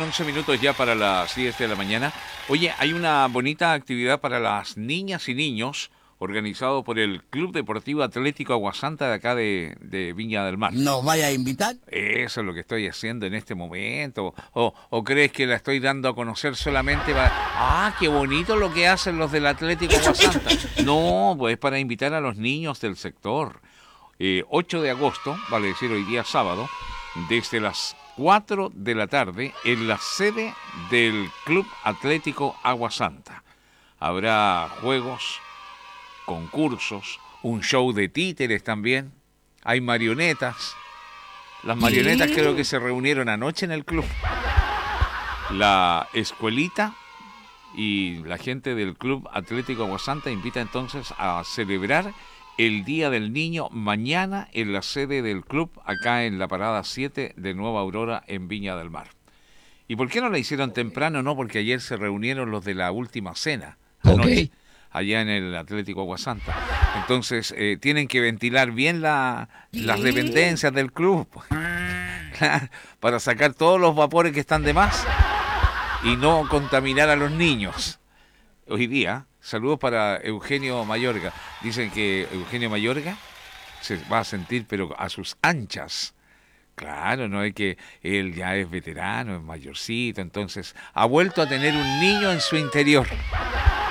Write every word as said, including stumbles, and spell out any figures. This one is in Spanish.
once minutos ya para las diez de la mañana. Oye, hay una bonita actividad para las niñas y niños organizado por el Club Deportivo Atlético Aguasanta de acá de, de Viña del Mar. ¿Nos vaya a invitar? Eso es lo que estoy haciendo en este momento. ¿O, o crees que la estoy dando a conocer solamente para... Ah, qué bonito lo que hacen los del Atlético Aguasanta. No, pues es para invitar a los niños del sector. Eh, ocho de agosto, vale decir hoy día sábado, desde las cuatro de la tarde en la sede del Club Atlético Aguasanta. Habrá juegos, concursos, un show de títeres también. Hay marionetas. Las marionetas creo que se reunieron anoche en el club. La escuelita y la gente del Club Atlético Aguasanta invita entonces a celebrar el Día del Niño mañana en la sede del club, acá en la parada siete de Nueva Aurora en Viña del Mar. ¿Y por qué no la hicieron temprano? No, porque ayer se reunieron los de la última cena, anoche, Ok. allá en el Atlético Aguasanta. Entonces, eh, tienen que ventilar bien la, las dependencias del club para sacar todos los vapores que están de más y no contaminar a los niños. Hoy día, saludos para Eugenio Mayorga. Dicen que Eugenio Mayorga se va a sentir, pero a sus anchas. Claro, no es que él ya es veterano, es mayorcito, entonces ha vuelto a tener un niño en su interior.